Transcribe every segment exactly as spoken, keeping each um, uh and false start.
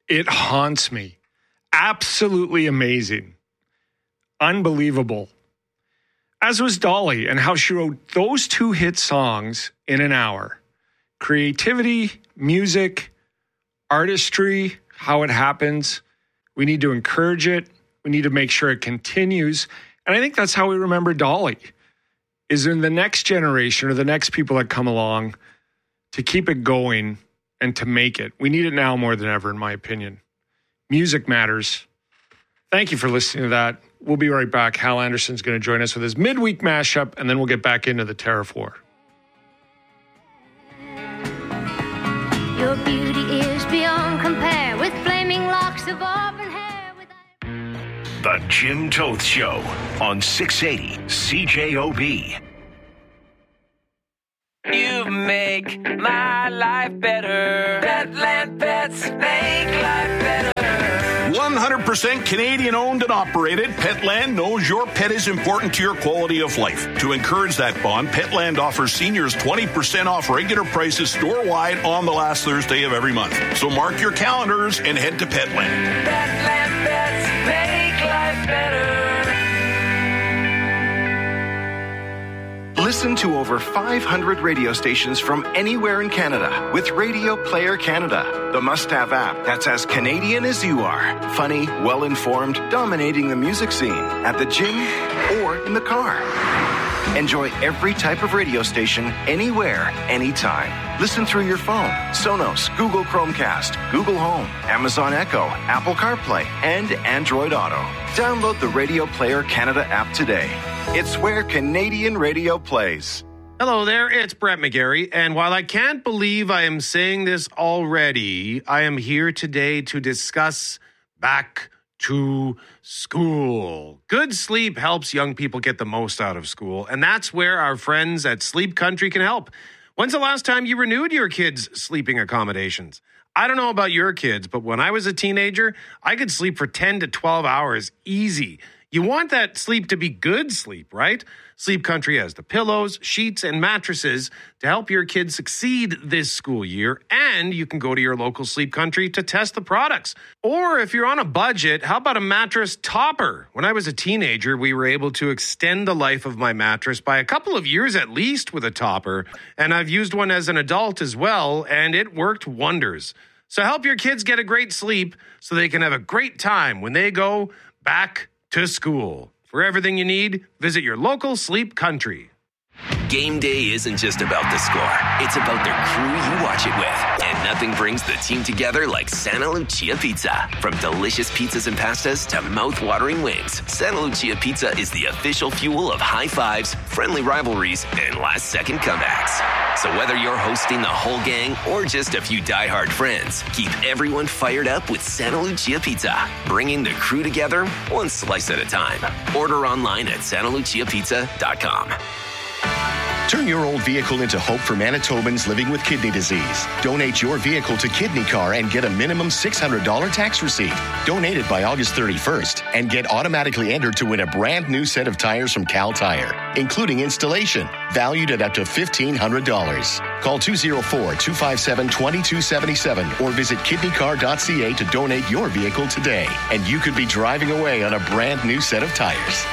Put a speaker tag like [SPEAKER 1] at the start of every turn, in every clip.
[SPEAKER 1] It haunts me. Absolutely amazing. Unbelievable. As was Dolly, and how she wrote those two hit songs in an hour. Creativity, music, artistry, how it happens. We need to encourage it. We need to make sure it continues. And I think that's how we remember Dolly, is in the next generation or the next people that come along to keep it going and to make it. We need it now more than ever, in my opinion. Music matters. Thank you for listening to that. We'll be right back. Hal Anderson's going to join us with his midweek mashup, and then we'll get back into the Tariff War.
[SPEAKER 2] Your beauty is beyond compare with flaming locks of auburn hair. With...
[SPEAKER 3] The Jim Toth Show on six eighty C J O B.
[SPEAKER 4] You make my life better. Petland Pets make life better.
[SPEAKER 5] one hundred percent Canadian owned and operated, Petland knows your pet is important to your quality of life. To encourage that bond, Petland offers seniors twenty percent off regular prices store-wide on the last Thursday of every month. So mark your calendars and head to Petland.
[SPEAKER 4] Petland Pets make life better.
[SPEAKER 6] Listen to over five hundred radio stations from anywhere in Canada with Radio Player Canada, the must-have app that's as Canadian as you are. Funny, well-informed, dominating the music scene at the gym or in the car. Enjoy every type of radio station anywhere, anytime. Listen through your phone, Sonos, Google Chromecast, Google Home, Amazon Echo, Apple CarPlay, and Android Auto. Download the Radio Player Canada app today. It's where Canadian radio plays.
[SPEAKER 7] Hello there, it's Brett McGarry, and while I can't believe I am saying this already, I am here today to discuss back to school. Good sleep helps young people get the most out of school, and that's where our friends at Sleep Country can help. When's the last time you renewed your kids' sleeping accommodations? I don't know about your kids, but when I was a teenager, I could sleep for ten to twelve hours easy. You want that sleep to be good sleep, right? Sleep Country has the pillows, sheets, and mattresses to help your kids succeed this school year, and you can go to your local Sleep Country to test the products. Or if you're on a budget, how about a mattress topper? When I was a teenager, we were able to extend the life of my mattress by a couple of years at least with a topper, and I've used one as an adult as well, and it worked wonders. So help your kids get a great sleep so they can have a great time when they go back to school. For everything you need, visit your local Sleep Country.
[SPEAKER 8] Game day isn't just about the score. It's about the crew you watch it with. And nothing brings the team together like Santa Lucia Pizza. From delicious pizzas and pastas to mouth-watering wings, Santa Lucia Pizza is the official fuel of high fives, friendly rivalries, and last-second comebacks. So whether you're hosting the whole gang or just a few diehard friends, keep everyone fired up with Santa Lucia Pizza, bringing the crew together one slice at a time. Order online at santa lucia pizza dot com.
[SPEAKER 9] Turn your old vehicle into hope for Manitobans living with kidney disease. Donate your vehicle to Kidney Car and get a minimum six hundred dollars tax receipt. Donate it by August thirty-first and get automatically entered to win a brand new set of tires from Cal Tire, including installation, valued at up to fifteen hundred dollars. Call two oh four, two five seven, two two seven seven or visit kidney car dot c a to donate your vehicle today. And you could be driving away on a brand new set of tires.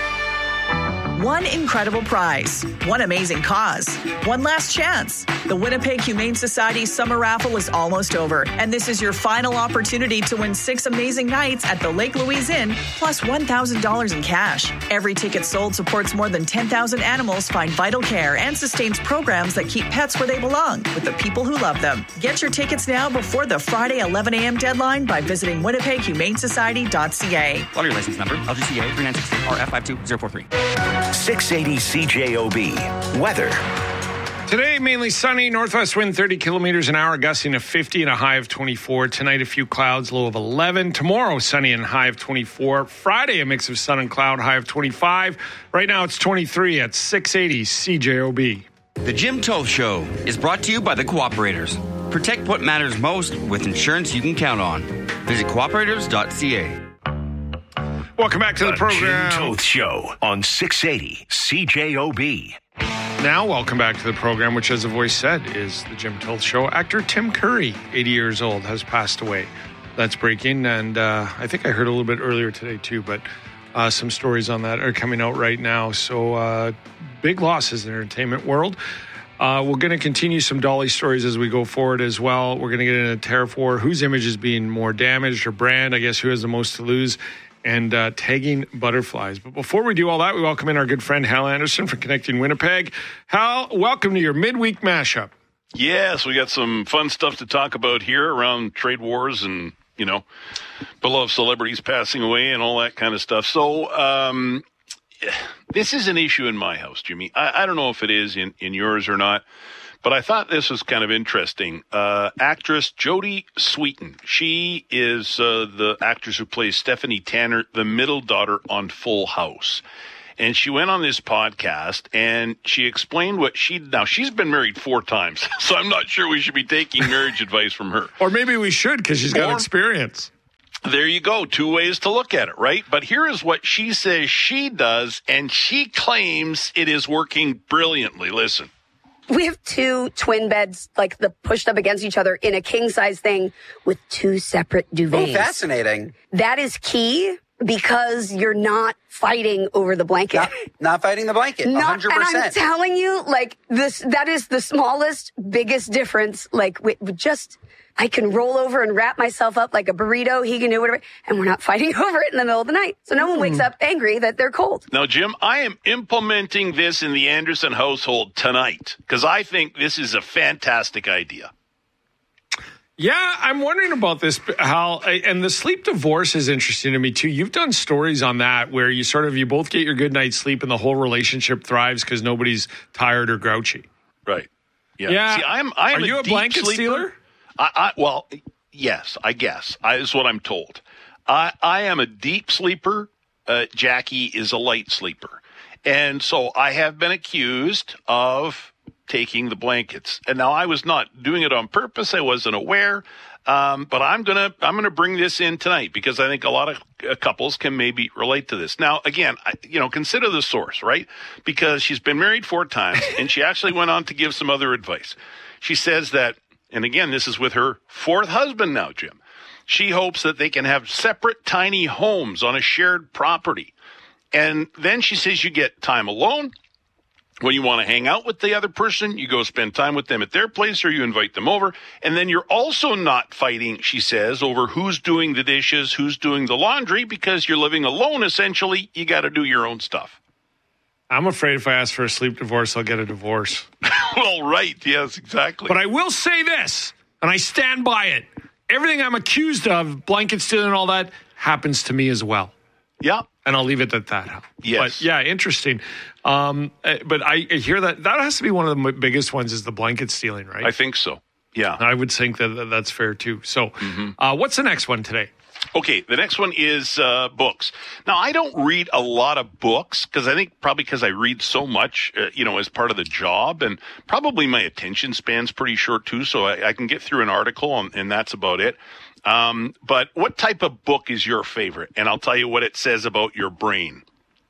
[SPEAKER 10] One incredible prize, one amazing cause, one last chance. The Winnipeg Humane Society Summer Raffle is almost over, and this is your final opportunity to win six amazing nights at the Lake Louise Inn, plus one thousand dollars in cash. Every ticket sold supports more than ten thousand animals find vital care and sustains programs that keep pets where they belong, with the people who love them. Get your tickets now before the Friday eleven a.m. deadline by visiting winnipeg humane society dot c a.
[SPEAKER 11] Lottery license number, L G C A three nine six R F five two zero four three.
[SPEAKER 3] six eighty C J O B. Weather.
[SPEAKER 1] Today, mainly sunny, northwest wind thirty kilometers an hour, gusting to fifty and a high of twenty-four. Tonight, a few clouds, low of eleven. Tomorrow, sunny and high of twenty-four. Friday, a mix of sun and cloud, high of twenty-five. Right now, it's twenty-three at six eighty C J O B.
[SPEAKER 11] The Jim Toth Show is brought to you by the Cooperators. Protect what matters most with insurance you can count on. Visit cooperators dot c a.
[SPEAKER 1] Welcome back to the,
[SPEAKER 3] the
[SPEAKER 1] program.
[SPEAKER 3] Jim Toth Show on six eighty C J O B.
[SPEAKER 1] Now, welcome back to the program, which, as the voice said, is the Jim Toth Show. Actor Tim Curry, eighty years old, has passed away. that's breaking, and uh, I think I heard a little bit earlier today too, but uh, some stories on that are coming out right now. So uh, big losses in the entertainment world. Uh, we're going to continue some Dolly stories as we go forward as well. We're going to get into tariff war, whose image is being more damaged, or brand, I guess, who has the most to lose, and uh, tagging butterflies. But before we do all that, we welcome in our good friend Hal Anderson from Connecting Winnipeg. Hal, welcome to your midweek mashup.
[SPEAKER 5] Yes, we got some fun stuff to talk about here around trade wars and, you know, beloved celebrities passing away and all that kind of stuff. So um, this is an issue in my house, Jimmy. I, I don't know if it is in, in yours or not, but I thought this was kind of interesting. Uh, actress Jodie Sweetin. She is uh, the actress who plays Stephanie Tanner, the middle daughter on Full House. And she went on this podcast and she explained what she, now she's been married four times. So I'm not sure we should be taking marriage advice from her.
[SPEAKER 1] Or maybe we should, because she's got
[SPEAKER 5] or,
[SPEAKER 1] experience.
[SPEAKER 5] There you go. Two ways to look at it, right? But here is what she says she does, and she claims it is working brilliantly. Listen.
[SPEAKER 12] We have two twin beds, like the pushed up against each other in a king size thing with two separate duvets.
[SPEAKER 13] Oh, fascinating.
[SPEAKER 12] That is key. Because you're not fighting over the blanket.
[SPEAKER 13] Not, not fighting the blanket, one hundred percent.
[SPEAKER 12] And I'm telling you, like, this, that is the smallest, biggest difference. Like, we, we just, I can roll over and wrap myself up like a burrito. He can do whatever. And we're not fighting over it in the middle of the night. So no one wakes up angry that they're cold.
[SPEAKER 5] Now, Jim, I am implementing this in the Anderson household tonight because I think this is a fantastic idea.
[SPEAKER 1] Yeah, I'm wondering about this, Hal, and the sleep divorce is interesting to me too. You've done stories on that where you sort of, you both get your good night's sleep and the whole relationship thrives because nobody's tired or grouchy.
[SPEAKER 5] Right. Yeah.
[SPEAKER 1] yeah.
[SPEAKER 5] See, I'm, I'm
[SPEAKER 1] Are you a, a blanket
[SPEAKER 5] sleeper.
[SPEAKER 1] stealer?
[SPEAKER 5] I, I, well, yes, I guess. I, is what I'm told. I, I am a deep sleeper. Uh, Jackie is a light sleeper. And so I have been accused of taking the blankets. And now I was not doing it on purpose. I wasn't aware. Um, but I'm going to, I'm going to bring this in tonight because I think a lot of uh, couples can maybe relate to this. Now, again, I, you know, consider the source, right? Because she's been married four times and she actually went on to give some other advice. She says that, and again, this is with her fourth husband now, Jim. She hopes that they can have separate tiny homes on a shared property. And then she says you get time alone. When you want to hang out with the other person, you go spend time with them at their place or you invite them over. And then you're also not fighting, she says, over who's doing the dishes, who's doing the laundry, because you're living alone, essentially. You got to do your own stuff.
[SPEAKER 1] I'm afraid if I ask for a sleep divorce, I'll get a divorce.
[SPEAKER 5] Well, right. Yes, exactly.
[SPEAKER 1] But I will say this, and I stand by it. Everything I'm accused of, blanket stealing and all that, happens to me as well.
[SPEAKER 5] Yeah.
[SPEAKER 1] And I'll leave it at that.
[SPEAKER 5] Yes.
[SPEAKER 1] But yeah, interesting. Um, but I hear that that has to be one of the biggest ones is the blanket stealing, right?
[SPEAKER 5] I think so. Yeah.
[SPEAKER 1] I would think that that's fair too. So mm-hmm. uh, what's the next one today?
[SPEAKER 5] Okay, the next one is uh, books. Now, I don't read a lot of books because I think probably because I read so much, uh, you know, as part of the job, and probably my attention span's pretty short too, so I, I can get through an article and, and that's about it. Um, but what type of book is your favorite? And I'll tell you what it says about your brain.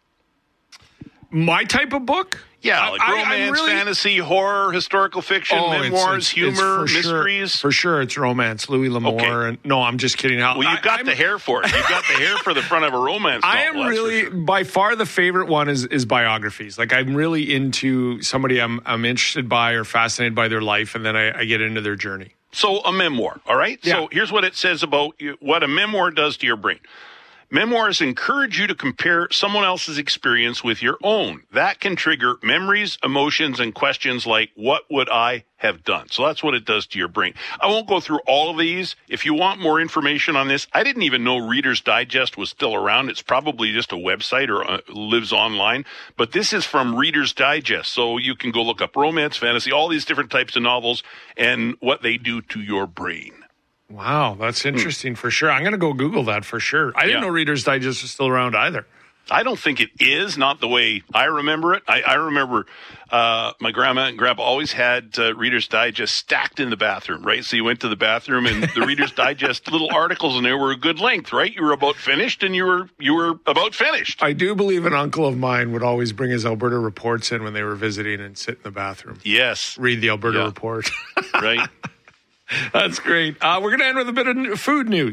[SPEAKER 1] My type of book?
[SPEAKER 5] Yeah, like I, romance, really... fantasy, horror, historical fiction, oh, memoirs, it's, it's, humor, it's mysteries.
[SPEAKER 1] Sure, for sure, it's romance. Louis L'Amour. Okay. And, no, I'm just kidding.
[SPEAKER 5] Well, you've got I, the hair for it. You've got the hair for the front of a romance novel.
[SPEAKER 1] I am really, sure. by far, the favorite one is is biographies. Like, I'm really into somebody I'm I'm interested by or fascinated by their life, and then I, I get into their journey.
[SPEAKER 5] So, a memoir, all right?
[SPEAKER 1] Yeah.
[SPEAKER 5] So, here's what it says about you, what a memoir does to your brain. Memoirs encourage you to compare someone else's experience with your own. That can trigger memories, emotions, and questions like, what would I have done? So that's what it does to your brain. I won't go through all of these. If you want more information on this, I didn't even know Reader's Digest was still around. It's probably just a website or uh, lives online. But this is from Reader's Digest. So you can go look up romance, fantasy, all these different types of novels and what they do to your brain.
[SPEAKER 1] Wow, that's interesting for sure. I'm going to go Google that for sure. I didn't yeah. know Reader's Digest was still around either.
[SPEAKER 5] I don't think it is, not the way I remember it. I, I remember uh, my grandma and grandpa always had uh, Reader's Digest stacked in the bathroom, right? So you went to the bathroom and the Reader's Digest little articles in there were a good length, right? You were about finished and you were you were about finished.
[SPEAKER 1] I do believe an uncle of mine would always bring his Alberta reports in when they were visiting and sit in the bathroom.
[SPEAKER 5] Yes.
[SPEAKER 1] Read the Alberta
[SPEAKER 5] yeah.
[SPEAKER 1] report.
[SPEAKER 5] Right.
[SPEAKER 1] That's great. Uh, we're going to end with a bit of food news.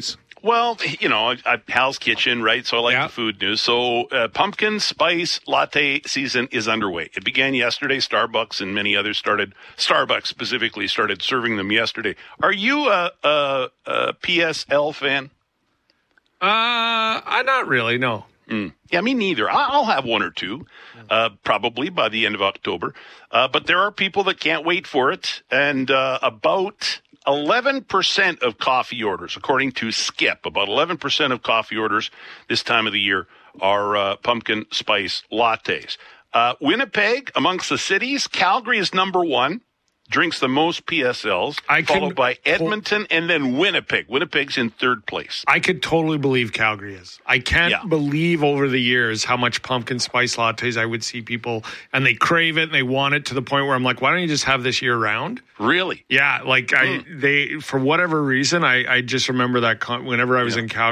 [SPEAKER 5] Well, you know, I, Hal's Kitchen, right? So I like
[SPEAKER 1] Yeah.
[SPEAKER 5] the food news. So uh, pumpkin spice latte season is underway. It began yesterday. Starbucks and many others started, Starbucks specifically started serving them yesterday. Are you a, a, a P S L fan?
[SPEAKER 1] Uh, I not really, no.
[SPEAKER 5] Mm. Yeah, me neither. I- I'll have one or two, uh, probably by the end of October. Uh, but there are people that can't wait for it. And uh, about eleven percent of coffee orders, according to Skip, about eleven percent of coffee orders this time of the year are uh, pumpkin spice lattes. Uh, Winnipeg, amongst the cities, Calgary is number one. Drinks the most P S Ls,
[SPEAKER 1] I can-
[SPEAKER 5] followed by Edmonton and then Winnipeg. Winnipeg's in third place.
[SPEAKER 1] I could totally believe Calgary is. I can't
[SPEAKER 5] Yeah.
[SPEAKER 1] believe over the years how much pumpkin spice lattes I would see people, and they crave it and they want it to the point where I'm like, why don't you just have this year round?
[SPEAKER 5] Really?
[SPEAKER 1] Yeah, like I, they, for whatever reason, I, I just remember that con- whenever I was in Calgary.